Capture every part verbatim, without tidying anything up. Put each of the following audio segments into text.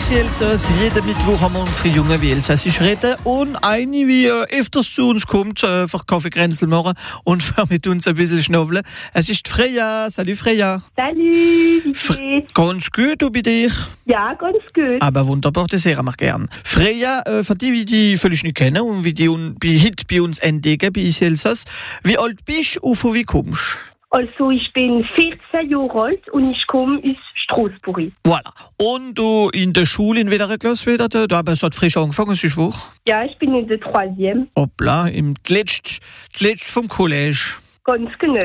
ist Elsass, jeden Mittwoch haben wir unsere Jungen wie Elsassisch reden und eine, wie äh, öfters zu uns kommt, äh, für Kaffeekränzel machen und für mit uns ein bisschen schnaufeln. Es ist Freya. Salut Freya. Salut, wie geht's? Fre- ganz gut, und bei dir? Ja, ganz gut. Aber wunderbar, das hören wir gern. Freya, äh, für die, die die völlig nicht kennen und wie die un- bei, heute bei uns entdecken, bei uns Elsass, wie alt bist du und von wie kommst du? Also, ich bin vierzehn Jahre alt und ich komme aus Straßburg. Voilà. Und du in der Schule in welcher Klasse wieder? Da, aber es hat frisch angefangen, es ist Woche. Ja, ich bin in der Troisième. Hoppla, im letzten letzt vom College. Ganz genau.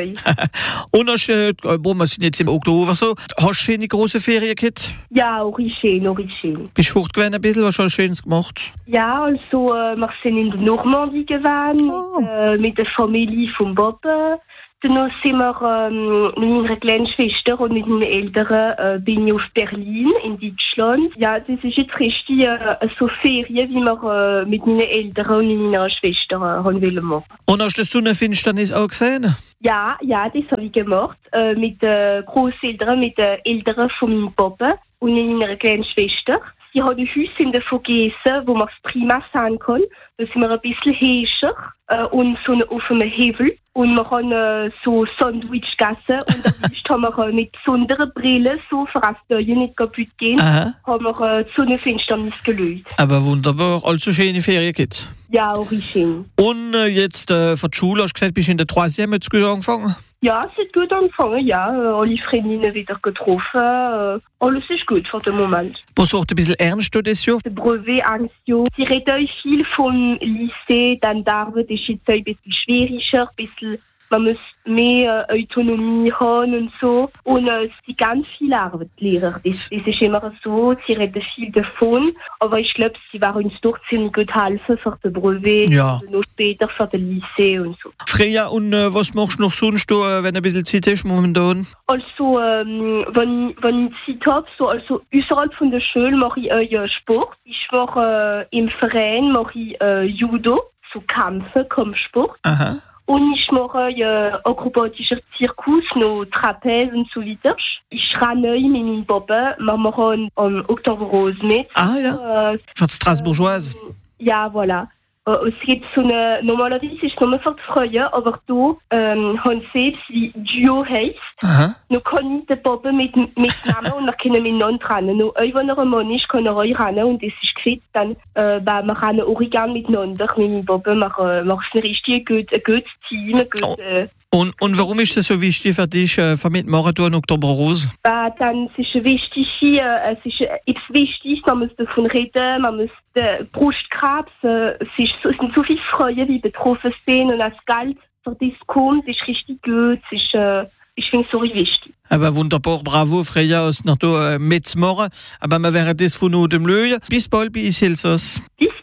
Und hast, äh, boah, wir sind jetzt im Oktober so, hast du eine große Ferien gehabt? Ja, auch ist schön, auch ist schön. Bist du fortgegangen ein bisschen, was hast du Schönes gemacht? Ja, also, äh, wir sind in der Normandie gewesen, Oh. mit, äh, mit der Familie von Papa. Dann sind wir ähm, mit meiner kleinen Schwester und mit meinen Eltern äh, bin ich auf Berlin in Deutschland. Ja, das ist jetzt richtig äh, so Ferien, wie wir äh, mit meinen Eltern und mit meiner Schwester äh, haben wollen machen. Und hast du die Sonnenfinsternis auch gesehen? Ja, ja, das habe ich gemacht. Äh, mit den Großeltern, mit den Eltern von meinem Papa und meiner kleinen Schwester. Sie haben ein Häuschen davon gegessen, wo man es prima sehen kann. Da sind wir ein bisschen höher äh, und so auf einem Hebel. Und wir haben äh, so Sandwich gegessen und dann haben wir äh, mit besonderen Brillen, so für das die Augen nicht kaputt gehen, Aha. haben wir äh, die Sonnenfinsternis gelöst. Aber wunderbar, also schöne Ferien gehabt. Ja, auch ist schön. Und äh, jetzt äh, für die Schule, hast du gesagt, bist du in der Troisième jetzt gut angefangen? Ja, es hat gut angefangen, ja. Äh, alle Freundinnen wieder getroffen. Äh, alles ist gut für den Moment. Was wird ein bisschen ernst das Jahr? Das Brevet Anxio. Sie reden euch viel vom Lycée, dann da wird es jetzt ein bisschen schwieriger, ein bisschen, man muss mehr äh, Autonomie haben und so. Und äh, es sind ganz viele Arbeitslehrer. Das, das ist immer so, sie reden viel davon. Aber ich glaube, sie werden uns doch ziemlich gut helfen für das Brevet Ja. und noch später für das Lycée und so. Freya, und äh, was machst du noch sonst, du, äh, wenn du ein bisschen Zeit hast momentan? Also, ähm, wenn, wenn ich Zeit habe, so, also außerhalb von der Schule mache ich äh, Sport. Ich mache äh, im Verein mache ich äh, Judo, so Kämpfe, Kampfsport. Aha. Und ich mache äh, akrobatischer Zirkus, noch Trapez und so weiter. Ich renne mit meinem Papa, wir machen am Oktober Rose mit. Ah ja, Äh, für die Strasbourgeoise. ja, voilà. Äh, es gibt so eine, normalerweise ist es nur für die Frauen, aber hier ähm, haben sie, wie Duo heisst. Aha. Nu kann ich den Papa mit, mitnehmen und wir können miteinander rennen. Nur euch, wenn er ein Mann ist, kann er euch rennen und das ist gefällt. Dann, äh, weil wir rennen auch gerne miteinander. Mit meinem Papa machen wir ein richtig gut, ein gutes Team. Ein gut, äh, Und, und warum ist das so wichtig für dich, äh, für mitmachen in Oktober Rose? weil dann es ist wichtig, äh, es ist äh, etwas wichtig, man muss davon reden, man muss äh, Brustkrebs, äh, es, ist, so- es sind so viele Frauen, die betroffen sind und das Geld für das kommt, ist richtig gut, es ist, äh, ich finde es so wichtig. Aber wunderbar, bravo Freya, aus noch da äh, mitzumachen. Aber wir werden das von dem Löwen. Bis bald bei uns Elsass. Bis